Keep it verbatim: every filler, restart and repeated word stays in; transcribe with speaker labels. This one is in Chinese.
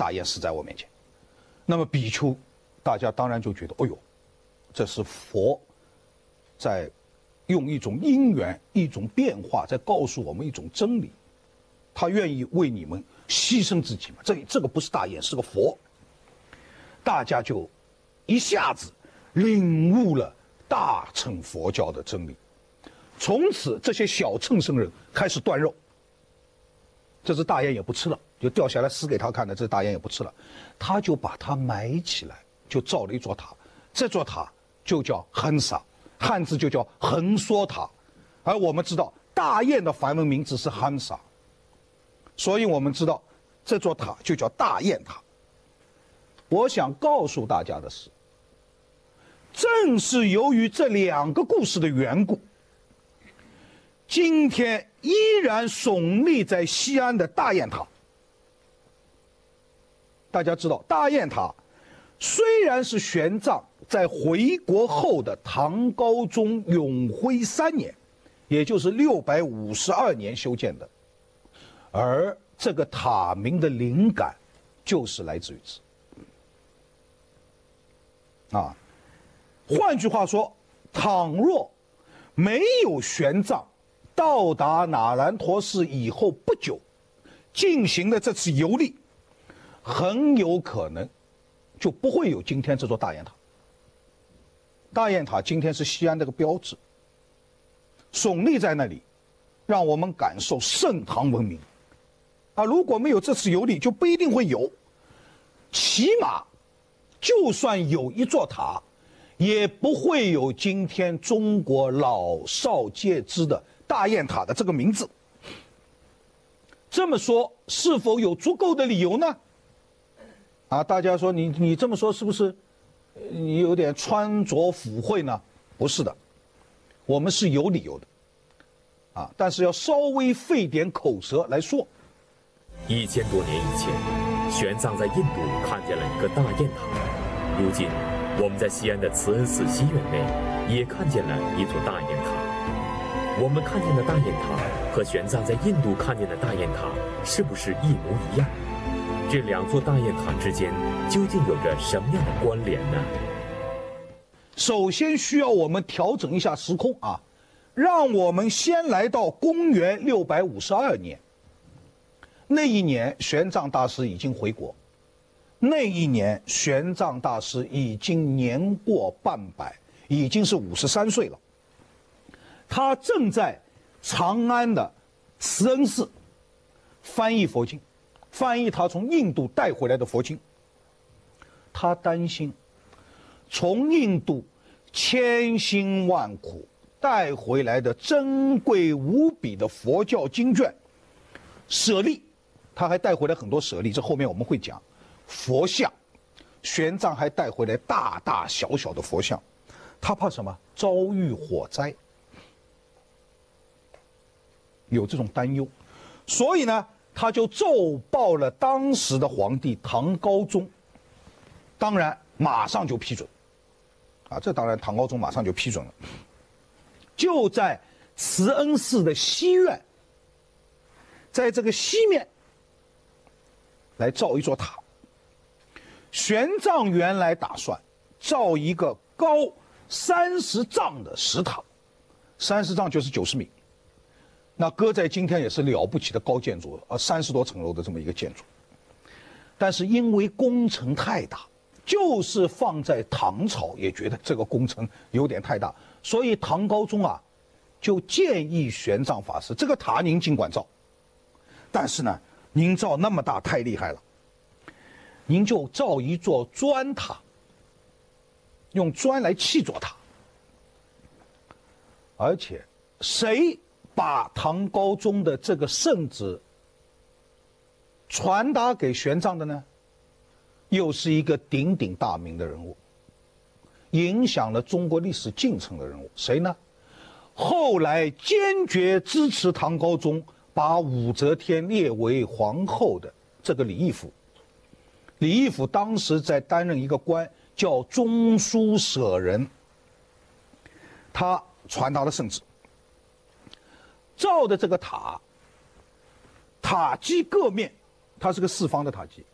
Speaker 1: 大雁死在我面前。那么比丘，大家当然就觉得，哎呦，这是佛在用一种因缘、一种变化，在告诉我们一种真理。他愿意为你们牺牲自己嘛？这这个不是大雁，是个佛。大家就一下子领悟了大乘佛教的真理。从此，这些小乘僧人开始断肉。这只大雁也不吃了，就掉下来撕给他看的，这大雁也不吃了，他就把它埋起来，就造了一座塔。这座塔就叫恒沙，汉字就叫恒梭塔。而我们知道大雁的梵文名字是恒沙，所以我们知道这座塔就叫大雁塔。我想告诉大家的是，正是由于这两个故事的缘故，今天依然耸立在西安的大雁塔。大家知道，大雁塔虽然是玄奘在回国后的唐高宗永徽三年，也就是六百五十二年修建的，而这个塔名的灵感就是来自于此。啊，换句话说，倘若没有玄奘到达那兰陀寺以后不久进行的这次游历，很有可能就不会有今天这座大雁塔。大雁塔今天是西安这个标志，耸立在那里，让我们感受盛唐文明。啊，如果没有这次游历，就不一定会有。起码，就算有一座塔，也不会有今天中国老少皆知的大雁塔的这个名字。这么说，是否有足够的理由呢？啊，大家说你你这么说是不是你有点穿着附会呢？不是的，我们是有理由的，啊，但是要稍微费点口舌来说。
Speaker 2: 一千多年以前，玄奘在印度看见了一个大雁塔。如今，我们在西安的慈恩寺西院内也看见了一座大雁塔。我们看见的大雁塔和玄奘在印度看见的大雁塔是不是一模一样？这两座大雁塔之间究竟有着什么样的关联呢？
Speaker 1: 首先需要我们调整一下时空啊，让我们先来到公元六百五十二年。那一年，玄奘大师已经回国。那一年，玄奘大师已经年过半百，已经是五十三岁了。他正在长安的慈恩寺翻译佛经，翻译他从印度带回来的佛经。他担心，从印度千辛万苦带回来的珍贵无比的佛教经卷舍利，他还带回来很多舍利，这后面我们会讲。佛像，玄奘还带回来大大小小的佛像，他怕什么？遭遇火灾，有这种担忧，所以呢，他就奏报了当时的皇帝唐高宗，当然马上就批准，啊，这当然唐高宗马上就批准了，就在慈恩寺的西院，在这个西面来造一座塔。玄奘原来打算造一个高三十丈的石塔，三十丈就是九十米，那搁在今天也是了不起的高建筑，呃，三十多层楼的这么一个建筑。但是因为工程太大，就是放在唐朝也觉得这个工程有点太大，所以唐高宗啊，就建议玄奘法师，这个塔您尽管造，但是呢，您造那么大太厉害了。您就造一座砖塔，用砖来砌座塔。而且，谁把唐高宗的这个圣旨传达给玄奘的呢？又是一个鼎鼎大名的人物，影响了中国历史进程的人物。谁呢？后来坚决支持唐高宗把武则天列为皇后的这个李义府。李义府当时在担任一个官，叫中书舍人。他传达了圣旨，造的这个塔，塔基各面，它是个四方的塔基，